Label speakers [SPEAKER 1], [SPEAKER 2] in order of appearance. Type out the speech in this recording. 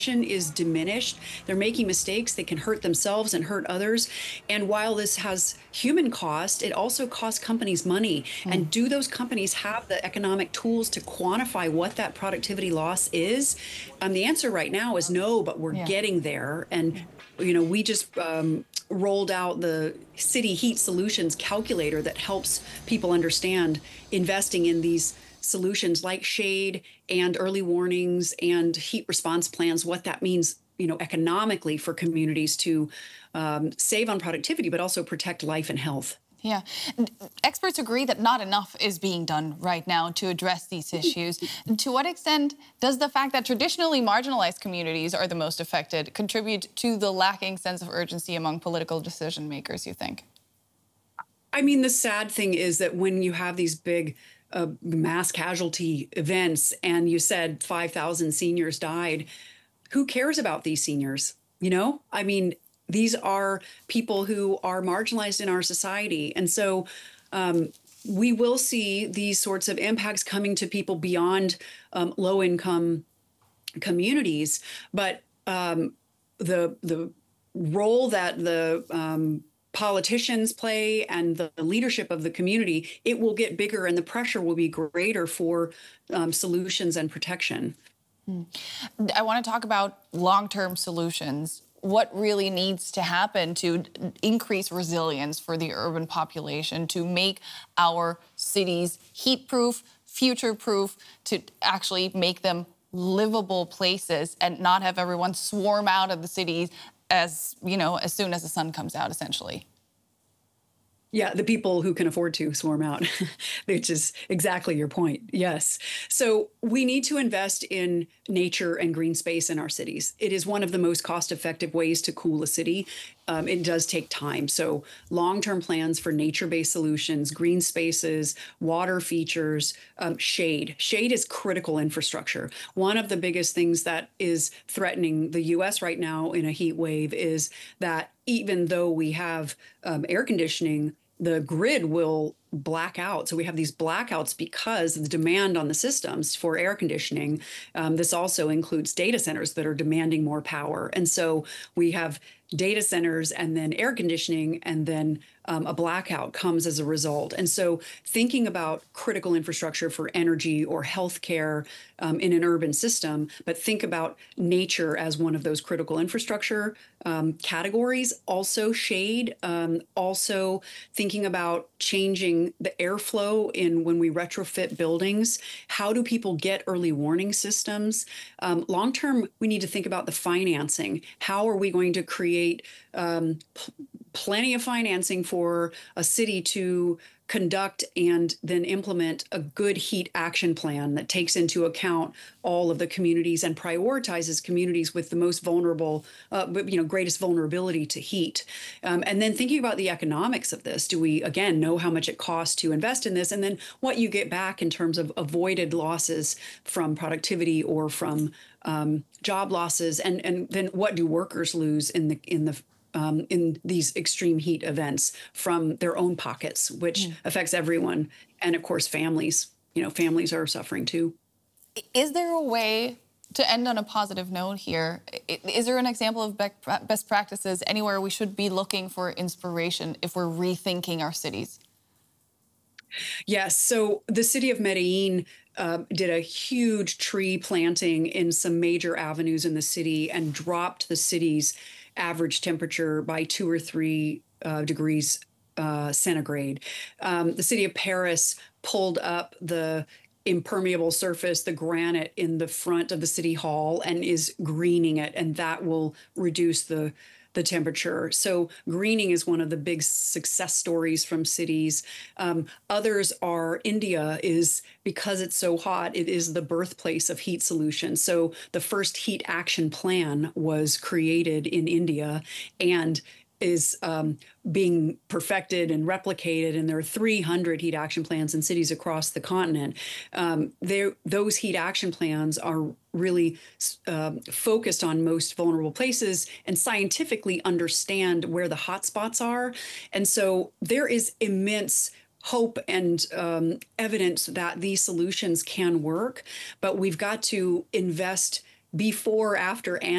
[SPEAKER 1] is diminished. They're making mistakes. They can hurt themselves and hurt others. And while this has human cost, it also costs companies money.
[SPEAKER 2] Mm.
[SPEAKER 1] And do those companies have the economic tools to quantify what that productivity loss is? The answer right now is no, but we're
[SPEAKER 2] Yeah.
[SPEAKER 1] getting there. And we just rolled out the City Heat Solutions calculator that helps people understand investing in these solutions like shade and early warnings and heat response plans, what that means, economically for communities to save on productivity, but also protect life and health.
[SPEAKER 2] Yeah. And experts agree that not enough is being done right now to address these issues. And to what extent does the fact that traditionally marginalized communities are the most affected contribute to the lacking sense of urgency among political decision makers, you think?
[SPEAKER 1] I mean, the sad thing is that when you have these big mass casualty events and you said 5,000 seniors died, who cares about these seniors? I mean, these are people who are marginalized in our society. And so we will see these sorts of impacts coming to people beyond low income communities. But the role that the politicians play and the leadership of the community, it will get bigger and the pressure will be greater for solutions and protection.
[SPEAKER 2] I want to talk about long-term solutions. What really needs to happen to increase resilience for the urban population, to make our cities heat-proof, future-proof, to actually make them livable places and not have everyone swarm out of the cities as soon as the sun comes out, essentially?
[SPEAKER 1] Yeah, the people who can afford to swarm out, which is exactly your point. Yes. So we need to invest in nature and green space in our cities. It is one of the most cost-effective ways to cool a city. It does take time. So long-term plans for nature-based solutions, green spaces, water features, shade. Shade is critical infrastructure. One of the biggest things that is threatening the U.S. right now in a heat wave is that even though we have air conditioning, the grid will black out. So we have these blackouts because of the demand on the systems for air conditioning. This also includes data centers that are demanding more power. And so we have data centers and then air conditioning, and then a blackout comes as a result. And so thinking about critical infrastructure for energy or healthcare in an urban system, but think about nature as one of those critical infrastructure categories. Also shade, also thinking about changing the airflow in when we retrofit buildings. How do people get early warning systems? Long term, we need to think about the financing. How are we going to create plenty of financing for a city to conduct and then implement a good heat action plan that takes into account all of the communities and prioritizes communities with the most vulnerable, greatest vulnerability to heat. And then thinking about the economics of this, do we, again, know how much it costs to invest in this? And then what you get back in terms of avoided losses from productivity or from job losses, and then what do workers lose in these extreme heat events from their own pockets, which affects everyone. And of course, families, families are suffering too.
[SPEAKER 2] Is there a way to end on a positive note here? Is there an example of best practices anywhere we should be looking for inspiration if we're rethinking our cities?
[SPEAKER 1] Yes. So the city of Medellin did a huge tree planting in some major avenues in the city and dropped the city's average temperature by 2 or 3 degrees centigrade. The city of Paris pulled up the impermeable surface, the granite in the front of the city hall, and is greening it, and that will reduce the temperature. So greening is one of the big success stories from cities. Others are India is, because it's so hot, it is the birthplace of heat solutions. So the first heat action plan was created in India and is being perfected and replicated, and there are 300 heat action plans in cities across the continent. Those heat action plans are really focused on most vulnerable places and scientifically understand where the hotspots are. And so there is immense hope and evidence that these solutions can work, but we've got to invest before, after, and